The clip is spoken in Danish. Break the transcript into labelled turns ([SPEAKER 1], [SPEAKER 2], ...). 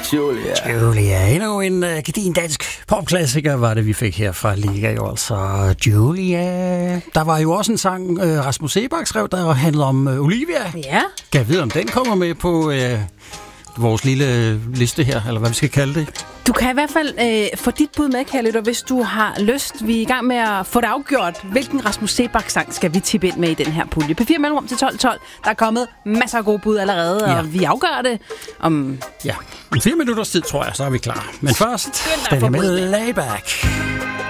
[SPEAKER 1] Julia. Endnu en gedin dansk popklassiker var det, vi fik her fra Liga i år. Så Julia. Der var jo også en sang, Rasmus Seebach skrev, der handlede om Olivia.
[SPEAKER 2] Ja.
[SPEAKER 1] Kan jeg vide, om den kommer med på vores lille liste her, eller hvad vi skal kalde det?
[SPEAKER 2] Du kan i hvert fald få dit bud med, kære lytter, hvis du har lyst. Vi er i gang med at få det afgjort. Hvilken Rasmus Seebach-sang skal vi tippe ind med i den her pulje? P4 mellemrum til 12.12. Der er kommet masser af gode bud allerede, og vi afgør det om...
[SPEAKER 1] Ja, om 4 minutters tid, tror jeg, så er vi klar. Men først, den er med Layback.